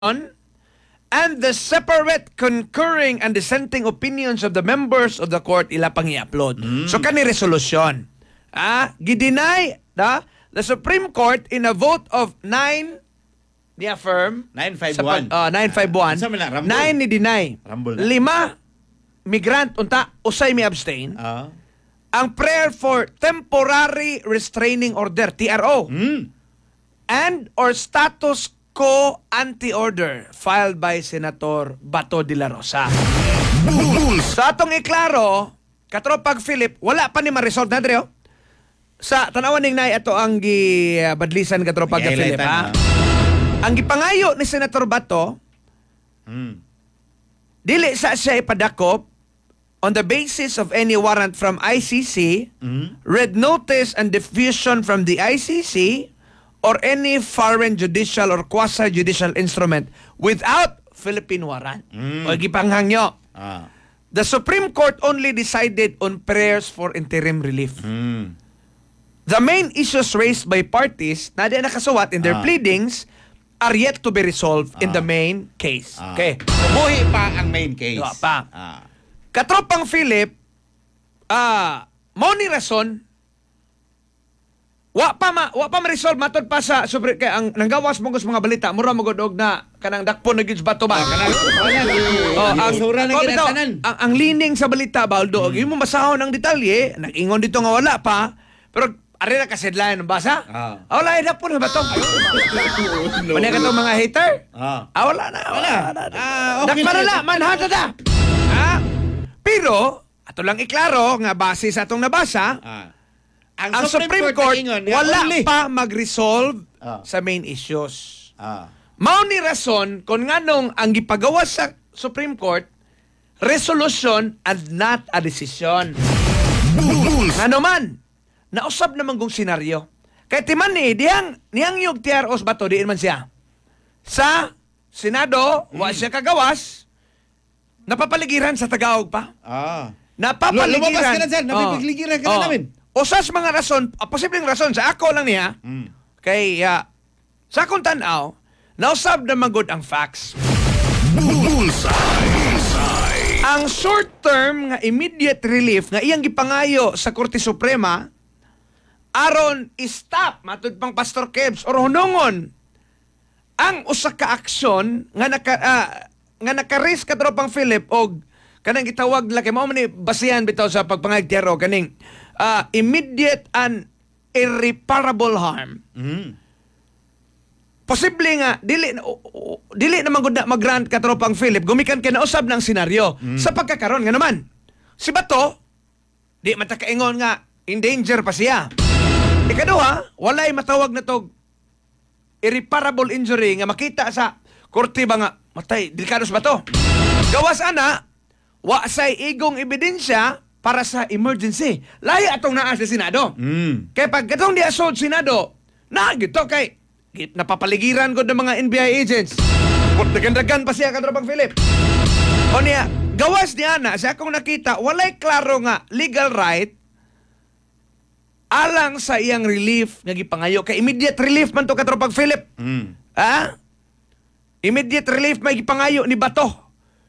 and the separate concurring and dissenting opinions of the members of the court ila pang i-upload. So kani resolution. Gideny the Supreme Court in a vote of 9 ni-affirm 951. 951. 9 ni deny. 5 migrant unta usay mi abstain. Ang prayer for temporary restraining order TRO. And or status quo anti-order filed by Senator Bato de la Rosa. Sa atong iklaro, katropag Philip, wala pa ni ma-resolve na Andreo. Sa tanawan ning nay ato ang gibadlisan katropag Philip ha. Ang gipangayo ni Senator Bato, dili sa siya ipadakop on the basis of any warrant from ICC, red notice and diffusion from the ICC, or any foreign judicial or quasi-judicial instrument without Philippine warrant. O gipanghangyo. The Supreme Court only decided on prayers for interim relief. The main issues raised by parties na di nakasuwat in their pleadings are yet to be resolved in the main case. Okay. Buhi pa ang main case. Diba pa. Katropang Philip, mao ni rason wa pa ma-resolve matod pa sa sobre kay ang nanggawas mo mga balita mura mo og na kanang dakpon na gyud bato ba ang lining sa balita baldo og imo masahon ang detalye nag-ingon dito nga wala pa pero ari na kasi headline basa wala na po na bato mani ka to mga hater wala na dakpanala manhata da pero ato lang iklaro nga base sa atong nabasa ang Supreme Court wala pa mag-resolve sa main issues. Mao ni rason kung nganong ang gipagawas sa Supreme Court resolution and not a decision. Ngano man, nausab naman kong senaryo. Kaya timan niyang yung TROs ba to, diin man siya. Sa Senado, wa siya kagawas, napapaligiran sa Tagalog pa. Napapaligiran. Lumabas ka na sir, napapaligiran ka na namin. Usas mga rason, posibleng rason sa ako lang niya. Kay sa akong tanaw, nausab na magod ang facts. Ang short term nga immediate relief nga iyang gipangayo sa Korte Suprema aron stop matud pang Pastor Kebs or hunungon ang usa ka aksyon nga naka-risk katropang Philip og kanang gitawag laki mao man ni basihan bitaw sa pagpangagtiyaro kaning immediate and irreparable harm. Posible nga dili naman gud na mag-grant katropang Philip gumikan kay nausab ng senaryo sa pagkakaron nga naman si Bato di man ta kaingon nga in danger pa siya. Ikaduha, walay matawag na tog irreparable injury nga makita sa korte ba nga matay delikado sa Bato. Gawas ana wa say igong ebidensya para sa emergency. Lahi atong naa sa Senado. Kaya pag katong di asod Senado, gito kay napapaligiran ko ng mga NBI agents. Dagan-dagan pa siya katropang Philip. O niya, gawas niya na, sa akong nakita, walay klaro nga legal right alang sa iyang relief nga gipangayo. Kay immediate relief man to katropang Philip. Immediate relief may gipangayo ni Bato.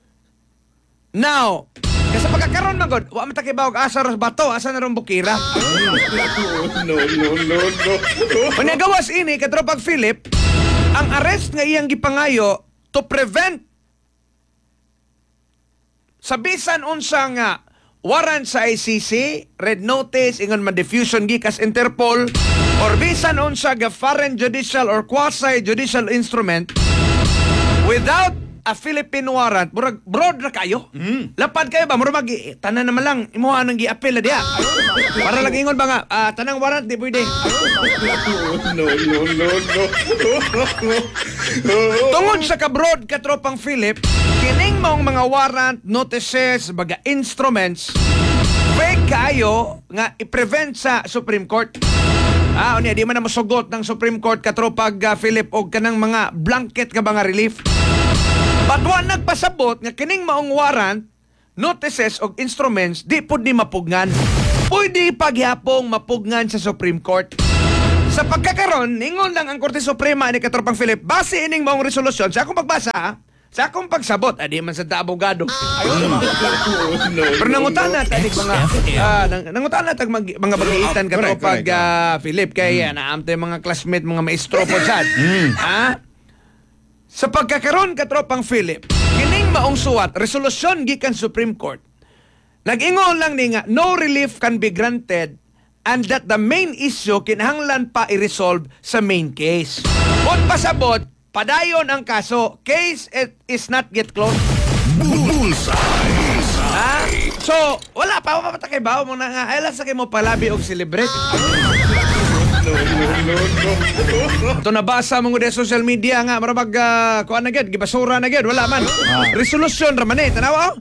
Now, kasi pagkakaroon magod, wa man ta kay bawag asa ros Bato, asa na ron Bukira. No. Unya gawas ini katropag Philip, ang arrest nga iyang gipangayo to prevent sa bisan unsa nga warrant sa ICC, red notice ingon man diffusion gikas Interpol or bisan unsa ga foreign judicial or quasi judicial instrument without a Philippine warrant, murag broad na kayo. Lapad kayo ba? Murag tanan naman lang, imuha nang gi-appeal na diya. Para lang ingon ba nga, tanang warrant, di pwede. No. Tungod sa kabroad katropang Philip, kining mong mga warrant, notices, baga instruments, fake kayo nga i-prevent sa Supreme Court. Unya, di man na masugot ng Supreme Court katropag Philip o kanang mga blanket ka ba nga relief. Batwa nagpasabot nga kining maong warrant, notices o instruments di pud ni mapugnan. Pwede paghapong mapugnan sa Supreme Court. Sa Sa pagkakaroon, ningon lang ang Korte Suprema ni Katropang Philip, base ining maong resolusyon, sa akong pagbasa, sa akong pagsabot, di man sa abogado. Pero nangutan na tanig nangutan na mga bagiitan Katropang Philip, kaya naamtay mga classmate, mga maestro po sad. Sa pagkakaroon Katropang Philip, kining maong suwat, resolusyon gikan Supreme Court, nag-ingon lang ni nga, no relief can be granted and that the main issue kinahanglan pa i-resolve sa main case. Kung pasabot, padayon ang kaso. Case is not yet closed. So, wala pa mapatakay ba? Muna nga, ay lang sa kayo mo palabi og celebrate. Ito nabasa mo sa social media nga, marabag, kuan na gid, gibasura na gid, wala man. Resolution raman tanawa?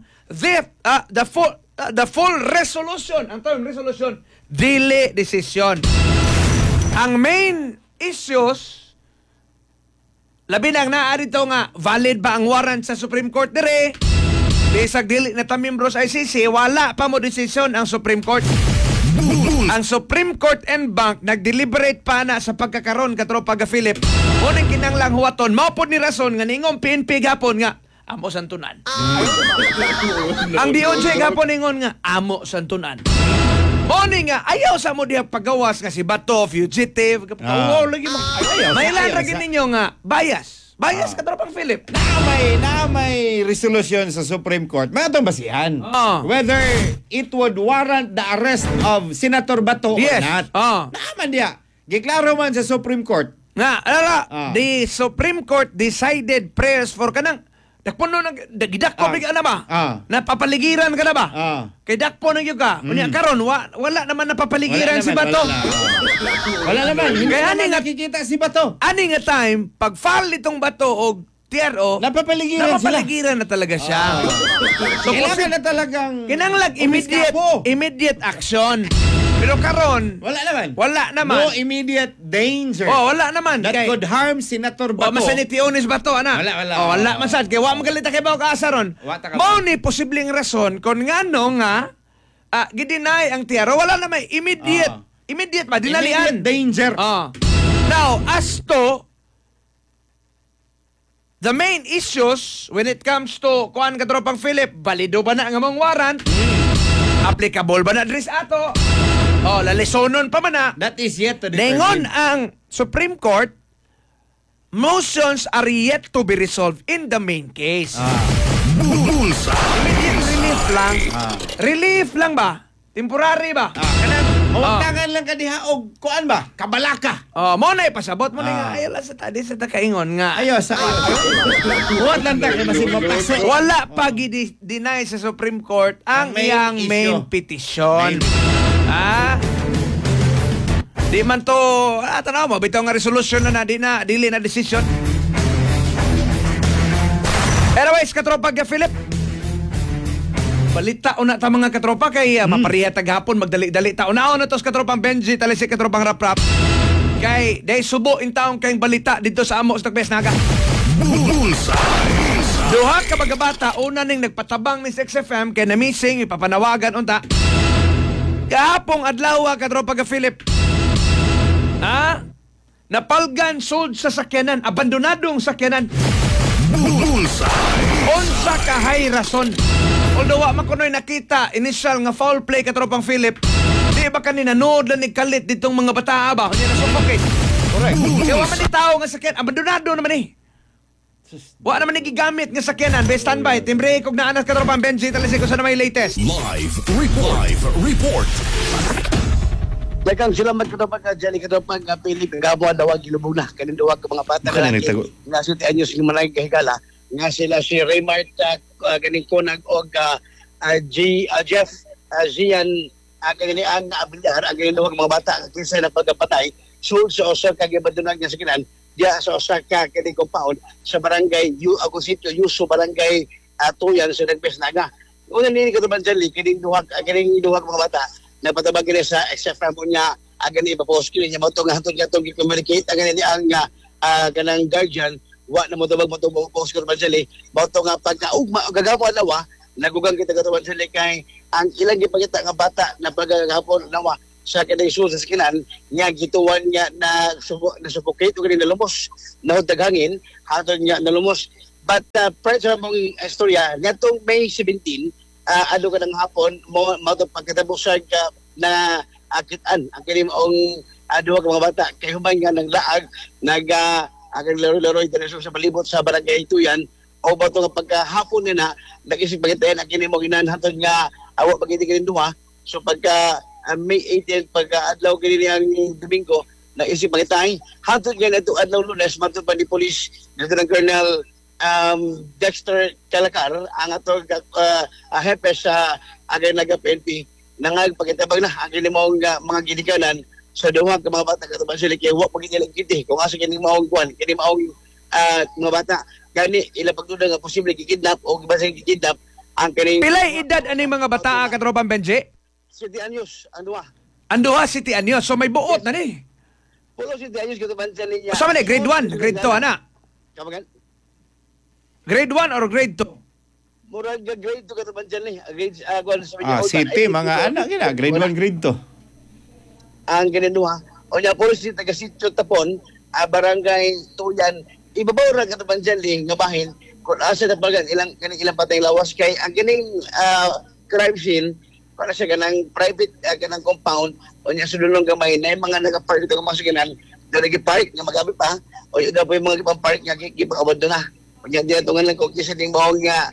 The full resolution, ang term resolution, dili decision. Ang main issues, labi nang naa dito nga, valid ba ang warrant sa Supreme Court dire? Bisag dili na ta membro sa ICC, wala pa mo decision ang Supreme Court. Ang Supreme Court and Bank nag-deliberate pa na sa pagkakaroon Katropa Philip. Unang kinanglang huwaton, maupod ni rason nga ningong PNP gapon nga, amo santunan. Ang DOJ gapon ningon nga, amo santunan. Moni nga, ayaw sa mo diya pagawas nga si Bato, fugitive. Lagi mo. May lagi ninyo nga, bias. Bias Katropang Philip. Na may resolution sa Supreme Court, may atong basihan. Whether it would warrant the arrest of Senator Bato or not. Naman diya. Giklaro man sa Supreme Court. Nga, the Supreme Court decided prayers for kanang dakpono gidakpo big ana ba? Napapaligiran ka na ba? Kay dakpo na gyud ka. Unya karon wala naman napapaligiran si Bato. Wala naman. Hindi Kaya naman nakikita si Bato. Ani nga time pag file itong Bato og TRO, napapaligiran na talaga siya. So kailangan na talagang kinanglag immediate action. Pero karon wala naman. No immediate danger. Wala naman. That could harm Senator Bato. Masanitiunis Bato, ana. Wala man sad. Kaya wa magalita kay Bao Kaasaron. Mao ni posibleng rason kung ngano nga gidinay ang TRO. Wala naman immediate ba? Dinalian. Immediate danger. Now, as to the main issues when it comes to kuan Katropang Philip, balido ba na ang among warrant? Applicable ba na dris ato? Lalisonon pa man na. That is yet to determine. Ningon ang Supreme Court, motions are yet to be resolved in the main case. Immediate relief lang. Relief lang ba? Temporary ba? Mawatangan lang ka diha og kuan ba? Kabalaka. Mo na ipasabot mo na nga. Ayaw lang sa tadi sa takaingon nga. Ayaw sa huwag lang ta kay masig mapaso. Wala pa deny sa Supreme Court ang iyang main petition. Di man to, tanaw mo, bitaw nga resolution na dili na decision. Anyways, Katropa Philip, balita una ta mga katropa kay mapariya taghapon magdali-dali ta. Unaon na tos Katropang Benji, talisi Katropang Rap-Rap. Kay day subo in taong kayong balita dito sa amo sa Tagbes Naga. Duha ka mga bata, una ning nagpatabang ni 6FM kay na-missing, ipapanawagan unta. Kahapong adlaw Katropa Philip. Napalgan sold sa sakyanan, abandonadong sakyanan. Unsa ka hay rason? Although wa makunoy nakita initial nga foul play Katropang Philip, di ba kanina nood lang ni kalit ditong mga bata ba? Kanya na suffocate. Correct. Kaya wa man ni tao nga sakyan, abandonado naman eh. Wa naman ni gigamit nga sakyanan. Be standby, timbre kog naanas Katropang Benji, talisi ko sa na may latest. Live report. Daghang salamat ko dapat ka dyan, katapag Philip, gabuan daw ang kilubog na, kanin daw ang mga bata na nga si Tianyos ng manay kahigala, nga sila si Raymart, ganing kunag o Jeff, Zian, ganing ang abilidar, ang ganing daw ang mga bata, kinsa na pagkapatay, so sa Osaka, kagibadunag niya sa kinan, diya sa Osaka, ganing compound, sa barangay, Agusito, Yuso, barangay Tuyan, sa Tagbes Naga. Una nini katapag dyan, ganing duhag mga bata, napatabag nila sa XFM po niya agan ipapost ko niya mo itong hatod nga itong i-communicate agan niya ang kanang guardian wa na mo tabag mo itong post ko naman sila mo itong pagkaugma o gagamo alawa nagugang kita kataman sila kay ang ilang ipagkita nga bata na pagkagapon nawa sa kanang sul sa sakinan nga gituwan niya na suffocate o kanang nalumos na daghangin hatod niya nalumos. But prior sa mong istorya ngatong May 17 ano ka ng hapon mo pagkatapos sa na akitan ang kini maong duha ka mga bata kay human nga naglaag agang laro-laro internasyon sa palibot sa barangay Tuyan o ba ito nga pagkahapon nila nag-isip pagkitayan ang kini mo ginanhatod nga awa pagkitikin duha. So pagka May 18 pagka-adlaw kini niyang Domingo nag-isip pagkitayan hatod nga na ito adlaw Lunes matod pa ni Police dito ng Colonel Dexter Calakar ang atong hepe sa agay naga-PNP nangag pagkitabag na ang kini mo mga ginikanan sa duha ka mga bata katubang sila kaya huwag pagkinilang kiti kung asa kini maong kuhan kini maong mga bata gani ila pagduda nga posible kikidnap o basang kikidnap ang kini Pilay edad ani mga bata katropang Benji? 7 anyos anduha City anyos so may buot na ni. pulo 7 anyos katubang sila niya So man grade 1, grade 2 ana. Kamagan Grade 1 or grade 2? murag grade 2 katubang sila ni grade kuhan sa city, mga anak gina. Grade 1, grade 2. Ang ginanduha o niya po si taga Sitio Tapon barangay Tuyan ibabaw ra katubang dyan nga bahin kung asa na palagan ilang patay lawas kay ang kining crime scene para sa ganang private ganang compound o niya sudulong gamay na yung mga nag-park dito kumasikinan na nag-park nga magabi pa o yun na po yung mga park nga kipakabando na o niya dinatungan lang kung kisa ning mahong nga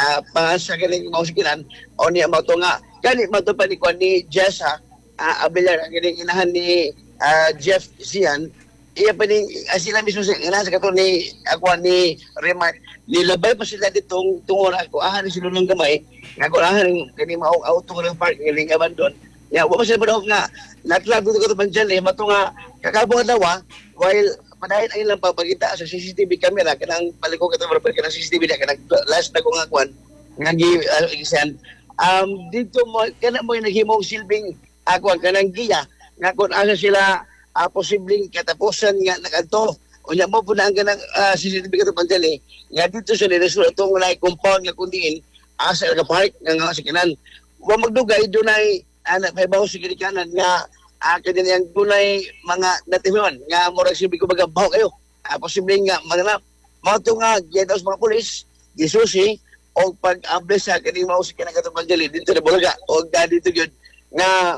sa ganing masikinan o niya mato nga gani mato pa ni Jessa Abelar ang inahan ni Jeff Sian iya pa ni sila mismo sa kato ni ako ni Remart nilabay pa sila ditong tungora ko ahan sila ng gamay nga ko ahan kani maong auto ng park ng abandon ya wa pa sila pa nga natlag dito kato banjal mato nga kakabong dawa while padayon ang ilang papakita sa CCTV camera kanang paliko kato kanang CCTV na kanang last na ko nga kwan nga gi dito mo kana mo naghimong silbing ako ang kanang giya nga kung asa sila posibleng katapusan nga nagadto o nya mo po na ang kanang CCTV kato pandali nga dito sa niresul itong like compound nga kundiin asa ka park nga sakinan wa magdugay dunay anak may bawo sa kanan nga kani yang dunay mga natibuan nga murag sibi ko baga bawo kayo posibleng nga maganap mao to nga gidaw sa mga pulis gisusi o pag-ables sa kani mao sa kanang kato pandali dito na Bulaga o dito gyud nga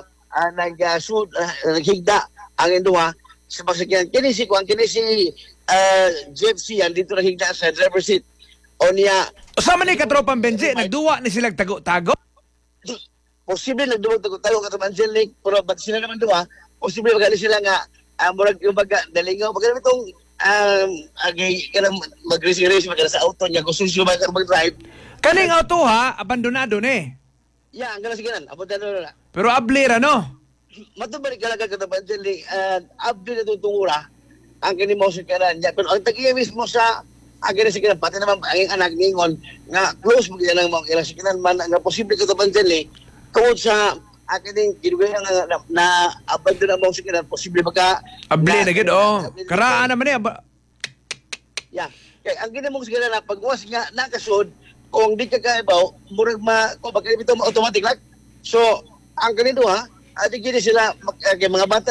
naghigda ang induha sa pasakyan. Kini si Jeff Sian dito naghigda sa driver seat. O niya... Sama ni katropang Benji, nagduwa ni silang tago-tago? Posible nagduwa tago-tago katropang Angelic, pero ba't sila naman duwa? Posible magali sila nga, murag yung baga, dalingaw. Pagka itong mag-race-race, magkala sa auto niya, gusto siya mag-drive. Kaning auto ha, abandonado ni. Yeah, ang gana siganan, abandonado na. Pero ablira, no? Matubalik ka lang kagatapan dyan, abdi na tutungura ang kini mo sa kanan niya. Pero ang tagiya mismo sa agad sa kanan, pati naman ang anak ningon, nga close mo lang mga ilang sa kanan man, nga posible katapan dyan, tungkol sa aking kinuwi na abad na mo sa kanan, posible baka... Abli na gid, karaan naman Yeah. Kaya ang gina mo sa kanan, pagwas nga nakasod, kung di ka kaibaw, murag kung pagkalipito mo automatic lang. So, ang ganito ati gini sila mga bata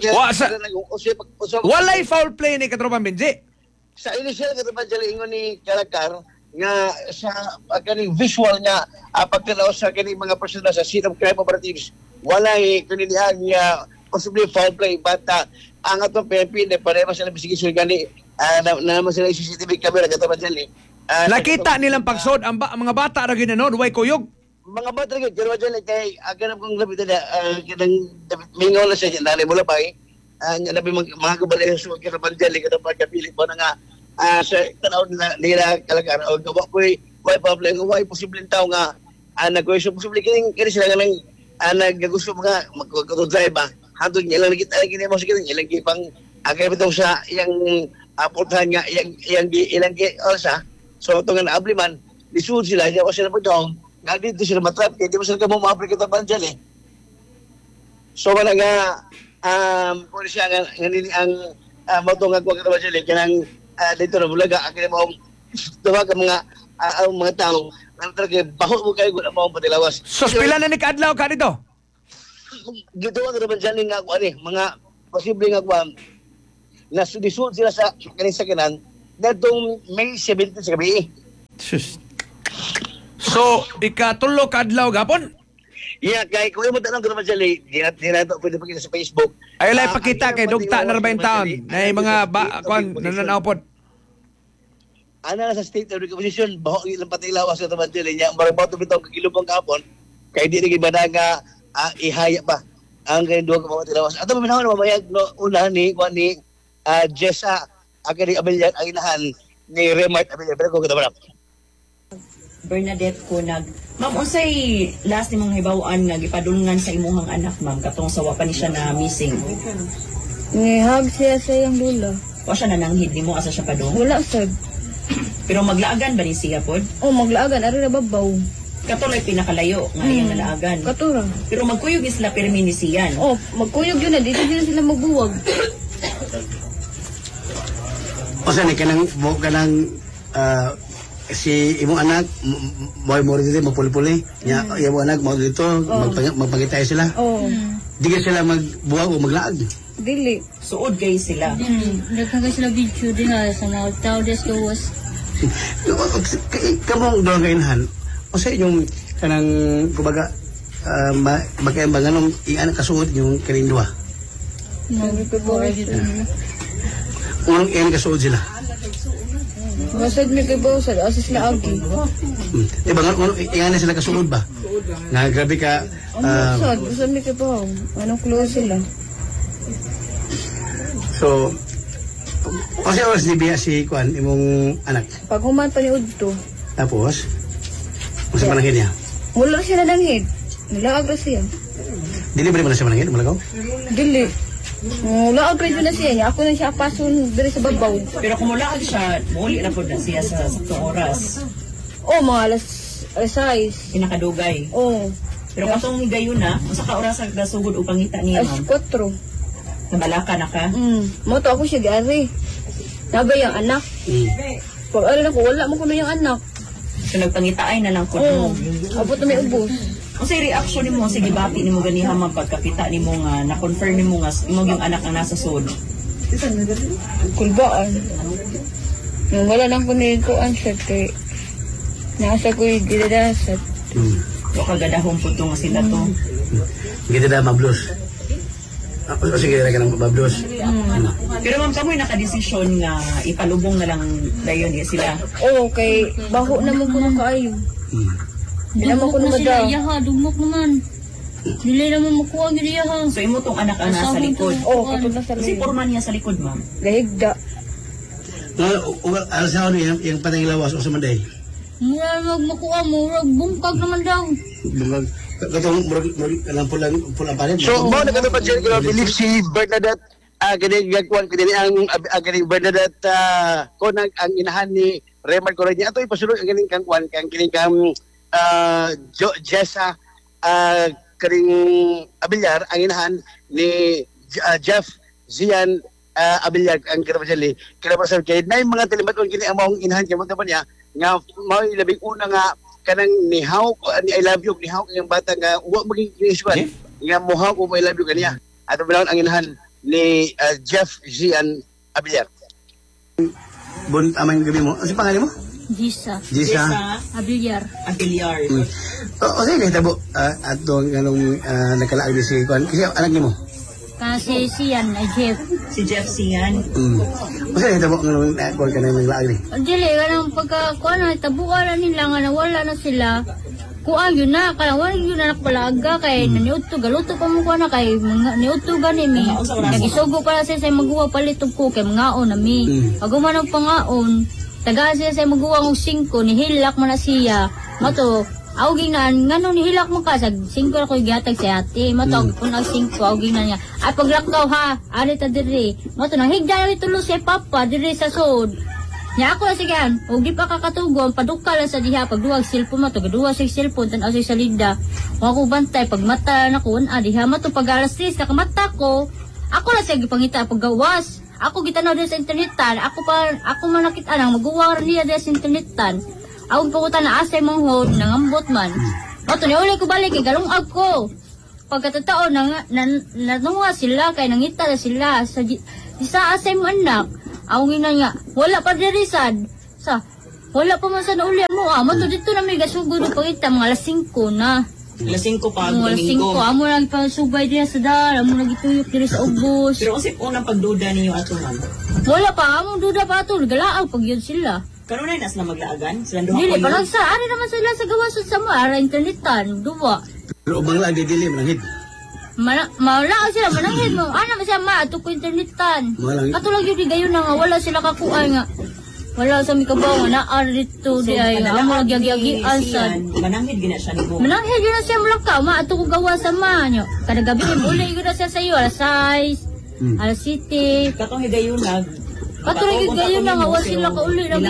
walay foul play ni katropang Benji. Sa initial katropang ingon ni Calakar nga sa kaning visual nga pagtanaw sa kaning mga personal sa scene of crime operatives walay kanilihan nga possibly foul play but ang atong PNP na pareha sila investigation gani na naman sila CCTV camera katropang nakita nilang pagsod ang mga bata ra ginanon way kuyog. Mga bata rin, pero dyan kay aganap kong lapitan na mingaw na siya dyan, mula pa nabi mga kabalay sa suwag kirapan dyan, katong pagkapilit po na nga sa tanaw nila Calakar, o gawa po may problem, may posibleng tao nga nag-question, posibleng kini sila nga nag-gusto mga mag-drive ba, hantod niya lang nakita lagi niya mo sa kanya, ilang kipang agay ito sa iyang portahan nga, ilang alsa, so ito nga naabliman, lisuod sila, niya ko sila po doon, nga dito sila matrap, kaya di mo sila ka mo ma-apri katapan dyan So wala nga, kung siya nga nini ang moto nga kuha katapan dyan kanang dito na Bulaga, ang kaya mo tawag ang mga tao, ang talaga, baho mo kayo, wala mo patilawas. So, pila na ni Kaadlaw ka dito? gituwa ka naman dyan nga ako, mga posible nga ako, nasulisod sila sa kaning sakinan, datong May 17 sa gabi. Sus. So, ikatulo kadlaw gapon? Yeah, kay kung mo tanong ko naman dyan, di na ito pwede pakita sa Facebook. Ay, wala ipakita kay Dugta na 40 taon. Na yung mga nananaw po. Ana na sa state of recomposition, bahog ilang patilawas sa taman dyan, niya, marang bato bitaw kagilubang kapon, kay di rin iba nga ihaya pa ang ganyan duwag mga patilawas. At ang minahon na mamayag, no, una ni Jessa, Agari Abelyan, ang inahan ni Remart Abelyan. Pero kung kita Bernadette ko ma'am, unsay last nimong hibawaan nga gipadulngan sa imuhang anak, ma'am, katong sawa pa ni siya na missing? Ngihag siya sa iyang lula. O siya nananghid nimo asa siya padung? Wala sad. Pero maglaagan ba ni siya pod? O maglaagan, ari na babaw. Katuloy pinakalayo nga iyang nalaagan. Katura. Pero magkuyog sila pirmi ni siyan. O, magkuyog yun na, dito din sila magbuwag. O saan kanang si imong anak mo dito magpuli-puli nya imong anak mo dito magpangitay sila di ka sila magbuwag o maglaag Dili. Suod kay sila. Nagkagay sila video din ha, sa mga tao des gawas. kamong doon kainahan o sa inyong kanang kumbaga magkaimbanganom iyan kasuod yung kanindua Nagkagay unang iyan kasuod sila. Masad may kabaw sad, asa sila agi. Diba iyan na sila kasuod ba nga grabe ka Masad may kabaw. Anong close sila? so kasi oras ni Bia si Kwan imong anak Pag human pa ni Udto, tapos kung sa manangin niya wala siya nadanghid. Nilaag na siya. dili ba naman na siya manangin malagaw Dili. Laag rin na siya. Ako na siya pasun diri sa babaw. Pero kung mulaag siya, muli na pod na siya sa saktong oras. O, mga alas 6. Pinakadugay. O, Pero katong gayon na, usa ka oras ang nasugod upang ngita niya, alas ma'am. 4. Nabalaka na ka. Moto ako siya gari. Nagay ang anak. Pag ano ko, wala mo ko na yung anak. So nagpangitaay na lang ko. Abot na may ubos. Kung sa reaction ni mo, sige bapi ni mo ganiha ma'am pagkakita ni mo nga, na-confirm ni mo nga, imo yung anak ang nasa sud. Kulbaan. Nung wala nang kunin ko ang siya kay nasa ko yung ginadasat. O kagadahong po nga sila to. Gita na mablos. O sige, ka ng mablos. Pero ma'am, kamoy nakadesisyon nga ipalubong na lang dayon niya sila. Oo, kay baho naman ko ng kaayo. Hindi naman ko naman daw. Dugmok naman. Dili naman makuha gini yaha. So imo tong anak ang nasa likod. Oo, katulad sa Kasi porman niya sa likod, ma'am. Gahigda. Alas na ano yung patay lawas o sa manday? Mura magmakuha mo, bungkag naman daw. Bungkag. Katong pula pa rin. So, mo na kato pa dyan, kung believe si Bernadette, ganing gagwan, ganing Bernadette, kung ang inahan ni Raymond Correa niya, ato ipasunod ang ganing kangkwan, kang ganing Jessa, karing Abilyar, ang inahan ni Jeff Zian Abilyar, ang kinapasali, kaya na yung mga talimatong gini ang maong inahan, kaya mo niya, nga mau labing una nga kanang nihaw ni I love you nihaw kang bata nga wa maging kiniswan nga muhaw ko I love you kaniya ato bilawon ang inahan ni Jeff Zian Abilyar. Bon amang gabi mo. Ano si pangalan mo? Jisa. Jisa. Abilyar. O sige tabo ato nganong nakalaag ni si Kwan kasi anak nimo. Kasi siyan ay Jeff. Si Jeff Sian. O sige tabo nganong Kwan ka na naglaag ni. Dili, kanang pagkakuha na, tabukan na nila nga nawala na sila. Kuha yun na, kaya wala yun na nakapalaga kay naniuto, galuto pa mo kuha na kay niuto gani mi. Nagisugo para siya sa maguwa palitog ko kay mangaon na mi. Paguma ng pangaon, taga siya sa maguwa ng 5, nihilak mo na siya. Mato, awging na, ngano nihilak mo ka, sa 5 na ko gihatag sa ate. Mato, kung nag 5, awging na niya. Ay paglakaw ha, ari ta diri. Mato, nahigda na itulo si Papa diri sa sud. Nya ako na sigan, o di pa kakatugon, padukal lang sa diha, pagduwag cellphone mo to, gaduwa sa cellphone, tanaw sa salida. Kung ako bantay, pag mata na ko, diha mo to, pag alas 3, nakamata ko, ako na siya gipangita, paggawas. Ako gitanaw din sa internetan, ako man nakita nang maguwang niya din sa internetan. Ako pakutan na asay mong hod, nangambot man. O to, niuli ko balik, galungag ko. pagkatao nanunga sila kay nangita na sila sa asay mo anak. Ang ina nga wala pa dirisan sa wala pa man sa nauli mo mato dito na may gasugod pagita mga alas 5 na. Alas 5 pa ang Alas 5 domingo. amo lang pa subay diya sa dal, amo nagituyok diri sa ubos. Pero kasi unang pagduda ninyo ato ma'am. Wala pa amo duda pa ato galaag pag yun sila. Karon na sila maglaagan. Sila duha Dili ko pa yun. lang sa ano naman sila sa gawas sa mara internetan duwa. Pero ubang lang dili manangid. Mawala sila manangin mo. Ano siya ma ato ko internetan. Malang- Katulad yun di gayon na nga wala sila kakuan nga. Wala sa mikabaw nga naa dito di ay nga amo nagyagi-yagian sa. Mananghid gina siya ni mo. Manangin yun na siya mulakaw ma ato ko gawa sa ma nyo. Kada gabi uli yun na siya sa iyo alas 6, alas 7. Katong higayunag. Katulad yun gayon na nga wala sila kauli lagi.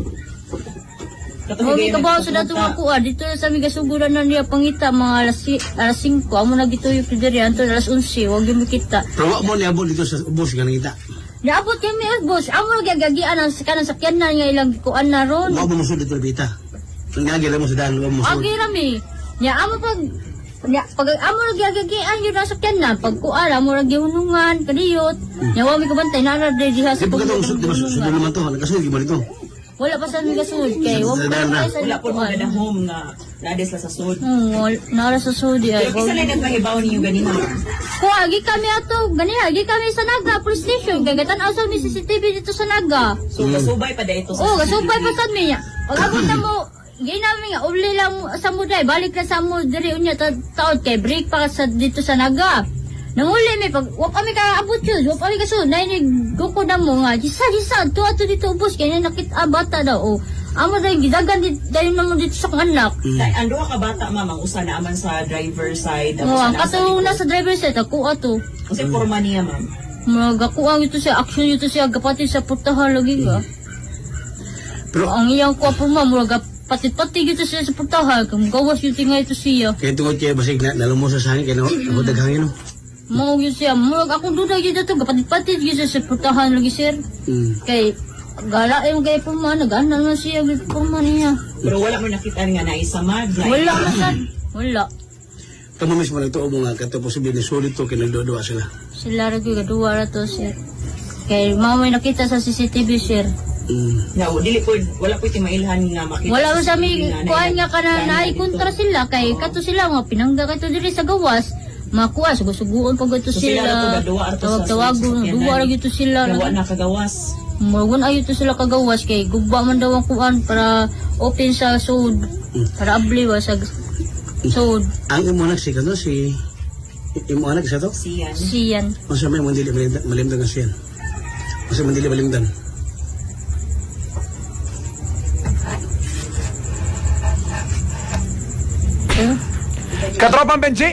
Katong Huwag ikabaw sa dato nga kuha. Dito na sa mga suguran na niya pangita mga alas 5. Amo na gituyok ni diri. Anto alas 11. Huwag yung makita. Pero wa mo niabot dito sa ubos nga nangita. Naabot kami boss. Amo nagagagian ang kanang sakyan na nga ilang kuan na ron. Wa mo musud dito bita. Nangagila mo sa daan, wa mo musud. Agi rami. Nya amo pag amo nagagagian yun ang sakyan na. Pag kuan amo nagyunungan kadiyot. Nya wa mi kabantay na ra diha sa Di ba katong usod, di ba usod naman to? Nagkasugi mo dito. wala pa sa mga sud kay wa Sa pa daan na. sa Wala po kuan. mga na home nga lades la sa sud. Nara sa sudi ay. Pero kisa na nagpahibaw ninyo ganina. Kuha, agi kami ato, ganiha, agi kami sa Naga police station, kay gatan-aw sa may CCTV dito sa Naga. So gasubay pa da ito sa Oo, gasubay pa sad niya. Pag abot na mo, ginami nga, uli lang sa muday, balik na sa mo, diri unya taod kay break pa sa dito sa Naga. Nanguli may pag, wap kami ka abot yun, wap kami kaso, nainig, guko na mo nga, gisa, to ato dito ubos, kaya nakita bata daw, o. Amo dahil gidagan dahil naman dito sa anak. Ang duha ka bata mamang usa na aman sa driver side. Oo, ang kato na sa driver side, ako ato. Kasi forma niya ma'am. Magakuang ito siya, action ito siya, gapati sa putahan lagi ka. Pero ang iyang kuha po ma'am, pati-pati ito siya sa putahan, kung gawas yung tinga ito siya. Kaya tungkol kaya basig na nalumos sa hangin, kaya nahudag hangin, no? Mao yun siya, ako duda yun ito, gapati-pati yun siya sa putahan lagi sir. Kay, gala yung gaya po man, nag-ana naman siya, gaya po man niya. Pero wala mo nakita nga na isamad. Wala masad, wala. Kamu mismo nagtuo mo nga, kato posible ni sulit to, kinagdodoa sila. Sila rin yung gaduwa na to sir. Kay, may nakita sa CCTV sir. No, dili po, wala po iti mailhan nga makita. Wala mo sa may kuhaan nga ka na naikontra sila, kay kato sila mga pinangga kato diri sa gawas. Makuha, sugusuguan pag ito So sila na sila. to gaduwa ato sa Tawag-tawagon, duwa rin ito sila. Gawa na kagawas. Murgun ayo to sila kagawas kay gugba man daw ang kuan para open sa sud. Para abliwa sa sud. Ang imo anak si kano si imo anak sa to? Siyan. Siyan. Masa may mandili malimdan nga siyan. Masa mandili malimdan. Katropang Benji?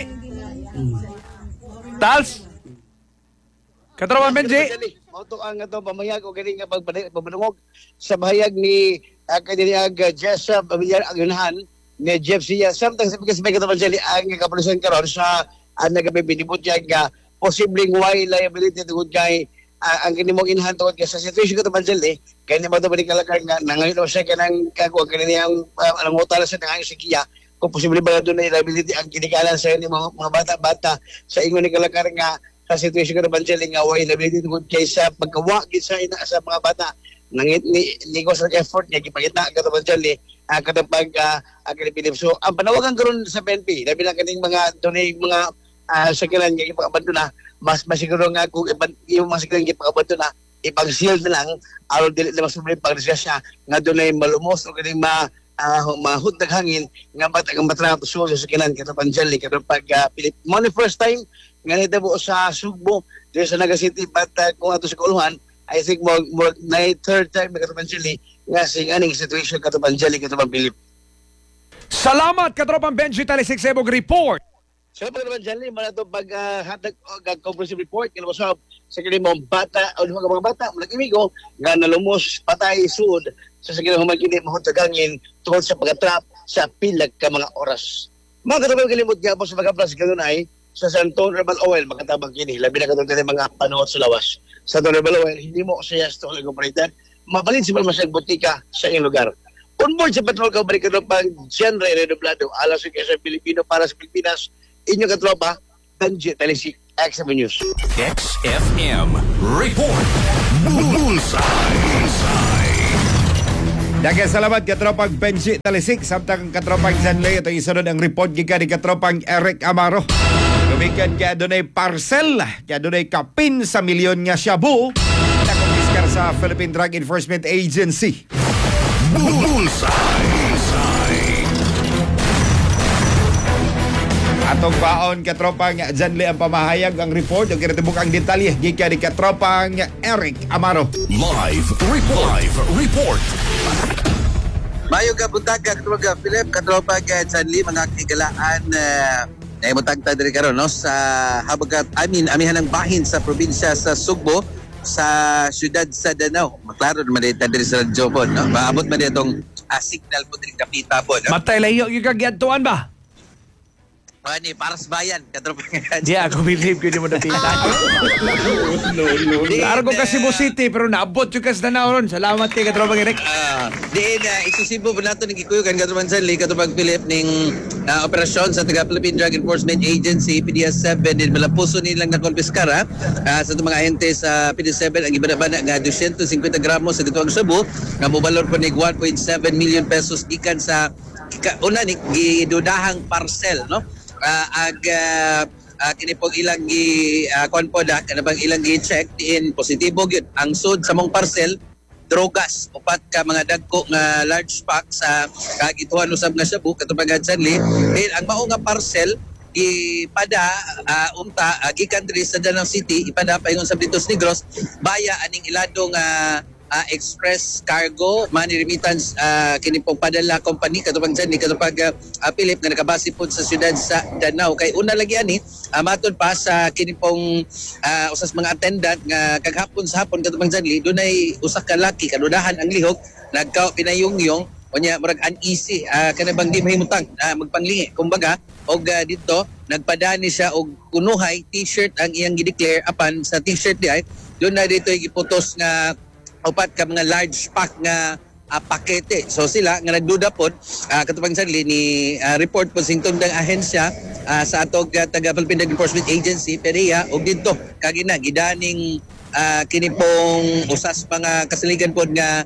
Tals? Katropang Benji? Mauto ang ato pamayag o galing nga pagpadungog sa bahayag ni kaniyang Jessa Pamilyar Agunahan ni Jeff Sia. Samtang sa pagkasabay ka naman siya ang kapulisan karon sa nagabibinibot niya nga posibleng liability tungkol kay ang kinimong inahan tungkol kay sa situation ka naman siya kaya naman ito balikalakar nga nangayon siya ka ng kakuha kaniyang utala sa nangayon si Kia kung posible ba doon na liability ang kinikalan sa ni mga bata-bata sa ingon ni kalakar nga sa situation ka naman siya nga way liability tungkol kay sa pagkawa sa ina sa mga bata nangit ni ko sa effort niya gipakita ka naman siya katapag Pilip. So ang panawagan karon sa PNP labi lang kaning mga dunay mga sakilan nga ipakabando na mas masiguro nga kung yung mga sakilan ipakabando na ipag-seal na lang aron dili na mas pag-discuss nga dunay malumos o kaning mahutag hangin nga batagang matrap so sa sakilan katapag jali katapag Pilip. Mo ni first time nga nitabo sa Sugbo dito sa Naga City but kung ato sa Kauluhan I think mo na third time katapag jali nga sing aning situation katapag jali katapag Pilip. Salamat, Katropang Benji, Tali 6 Ebog Report. So, pag naman dyan, mga ito pag-hatag comprehensive report, kinabasab sa kinimong bata, o mga bata, mga imigo, nga nalumos, patay, suod, sa kinimong magkini, mahutagangin, tungkol sa pag-trap sa pilag ka mga oras. Mga katabang kalimot nga po sa pag-aplas kanunay, sa Santon Herbal Oil, makatabang kini, labi na katong mga panuot sa lawas. Sa Santon Herbal Oil, hindi mo sa yasto ulit operator, mabalin si Malmasag Butika sa iyong lugar. Onboard sa patrol ka, balik ka pang genre redoblado, alas yung sa Pilipino para sa Pilipinas, inyong katropa, Benji Talisik, XM News. XFM Report. Bullseye. Daghang salamat katropang Benji Talisik samtang katropang Zanley. Ito isunod ang report gikan ni katropang Eric Amaro. Gumikan kay adunay parcel, kay adunay kapin sa milyon nga shabu na kumpiskar sa Philippine Drug Enforcement Agency. Bullseye. Atong baon katropang Zanley ang pamahayag ang report. Yung kinatibuk ang detalye gikan ni katropang Eric Amaro. Live report. Mayo ka buntag ka katulog Philip katropag Sanli mga kigalaan na imutagta diri karon no sa habagat amihan ng bahin sa probinsya sa Sugbo sa siyudad sa Danau. Maklaro naman dito diri sa Jobon no. Maabot man itong signal po diri kapita po no. Matay layo yung kagyatuan ba? Ani para sa bayan katropag. Di ako believe ko di mo napita. Klaro ko ka Cebu City pero naabot yung kas na ron. Salamat kay katropang Eric. Diin isusibo po nato ng gikuyokan katropang Sanli katropang Philip ning operasyon sa taga Philippine Drug Enforcement Agency PDS-7 din malapuso nilang nakonfiskar sa itong mga ahente sa PDS-7 ang ibana-bana nga 250 gramos sa ditoang Cebu nga mobalor po nig 1.7 million pesos gikan sa una ni gidudahang parcel no. Kini po ilang konpoda kanabang ilang gi-check diin positibo gyud ang sud sa mong parcel drogas upat ka mga dagko nga large pack sa kagituhan usab nga shabu katupag Sanli ang mao nga parcel ipada gikan diri sa Danau City ipada paingon sa Britos Negros baya aning iladong express cargo money remittance kini pong padala company katupang Sanli katupag Philip nga nakabase po sa siyudad sa Danau kay una lagi ani matod pa sa kini pong usas mga attendant nga kaghapon sa hapon katupang Sanli dunay usa ka laki kadudahan ang lihok nagka pinayungyong unya murag uneasy kanabang di mahimutang magpanglingi kumbaga og dito nagpadani siya og kunuhay t-shirt ang iyang gideclare apan sa t-shirt di ay doon na dito giputos nga upat ka mga large pack nga pakete. So sila nga nagduda pod katupang Sanli ni report po singtong dang ahensya sa atog taga Philippine Drug Enforcement Agency PDEA og didto kagina gidaning kini pong usas mga kasaligan pod nga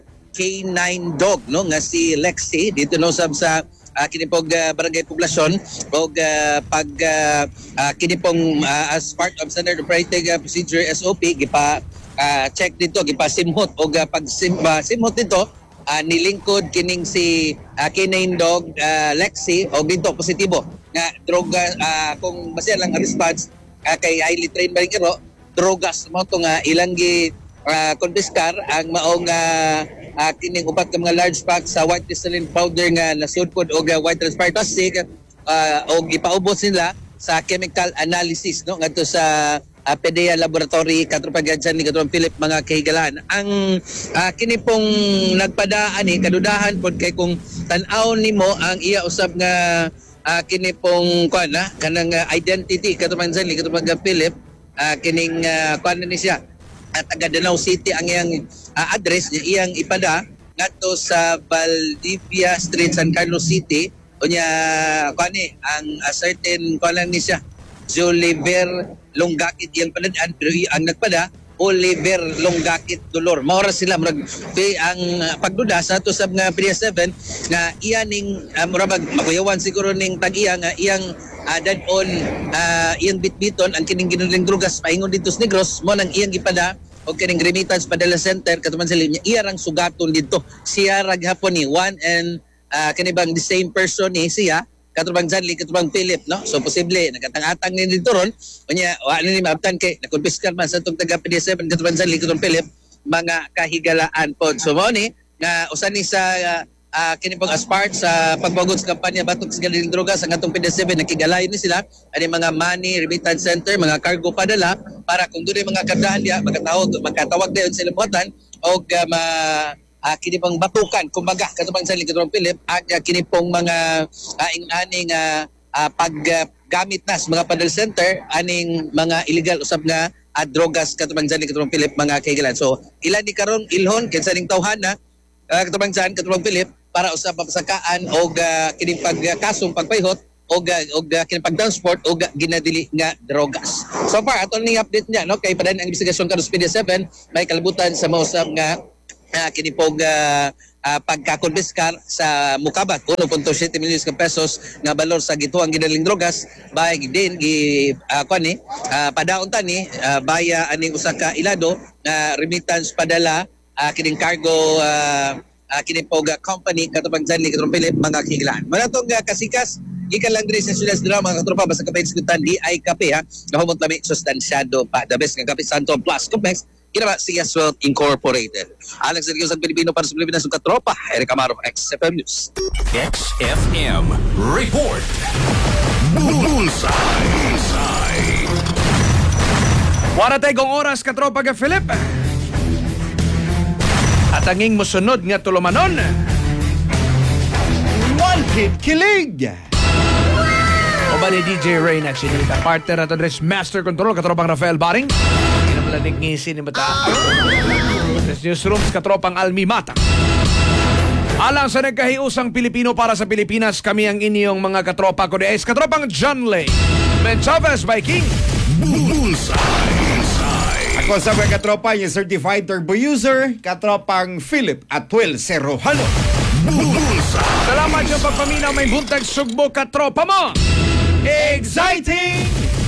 K9 dog no nga si Lexi dito no sab sa kini pong barangay poblasyon og pag kini pong as part of standard operating procedure SOP gipa check dito gipasimhot og pag simhot dito nilingkod kining si K9 dog Lexi og dito positibo nga droga kung basihan lang ang response kay highly trained barangero drogas mo to nga ilang gi konfiskar ang maong kining upat ka mga large pack sa white crystalline powder nga nasudpod og white transparent plastic og ipaubos nila sa chemical analysis no ngadto sa PDEA laboratory katropag Sanli katropang Philip mga kahigalaan ang kini pong nagpadaan kadudahan pod kay kung tan-aw nimo ang iya usab nga kini pong kanang identity katropang Sanli katropag Philip kining ni siya taga Danau City ang iyang address niya iyang ipada ngadto sa Valdivia Street, San Carlos City unya ang certain ni siya Oliver Longgakit iyang padadaan pero ang nagpada Oliver Longgakit Dolor maura sila murag ang pagduda sa ato sab nga PDS-7 nga iyaning murag makuyawan siguro ning tag-iya nga iyang dadon iyang bitbiton ang kining ginuling drugas paingon dito sa Negros mo nang iyang gipada o kining remittance padala center katuman sa linya iya rang sugaton dito siya rag hapon ni one and kanibang the same person ni siya katubang Sanli katubang Philip no so posible nagkatang-atang ni dito ron unya wala ni maabtan kay nakonfiskar man sa tong taga PDS-7 katubang Sanli katubang Philip mga kahigalaan pod so mo ni nga usa ni sa kini pang as part sa pagbagod sa kampanya batok sa galing droga sa atong PDS-7 nakigalayon ni sila ani mga money remittance center mga cargo padala para kung dunay mga kadaan diya magkatawag dayon sila buhatan og kini pang batukan kumbaga katubang Sanli katubang Philip ang kini pong mga aning paggamit na sa mga paddle center aning mga illegal usab nga drogas katubang Sanli katubang Philip mga kaigalan so ilan ni karon ilhon kinsa ning tawhana katubang Sanli katubang Philip para usab pasakaan og kini pagkasong pagpayhot o kinapag-transport o ginadili nga drogas. So far, ato ni update niya, no? Kay padan ang investigasyon karon sa PDS7, may kalibutan sa mausap nga kinipog pagkakonbiskar sa Mukabat 1.7 milyon ka pesos nga balor sa gituang ginaling drogas bay din padaon tani baya aning usa ka ilado remittance padala kining cargo kinipog company katupag Zanli katong Philip mga kilan. Manatong kasikas gikan lang diri sa Sudas Drama mga katropa basta kapay diskutan di ay kape ha nahumot lami sustansyado pa the best nga kape Santo Plus Complex kinaba si Aswell Incorporated. Alex Sergio sa Pilipino para sa Pilipinas ng katropa Eric Amaro XFM News. XFM Report. Bullseye. Wala tayong oras katropa ka Philip. At anging musunod nga tulumanon. Wanted kilig! O ba ni DJ Ray na sinita partner at address Master Control katropang Rafael Baring. Pinamlanig ngisi ni Mata. Address Newsrooms katropang Almi Mata. Alang sa nagkahiusang Pilipino para sa Pilipinas, kami ang inyong mga katropa ko diayos. Katropang John Lay. Ben Chavez by King. Ako sa mga katropa yung certified turbo user, katropang Philip Atwell Serojano. Salamat yung pagpaminaw may buntag sugbo katropa mo. Exciting!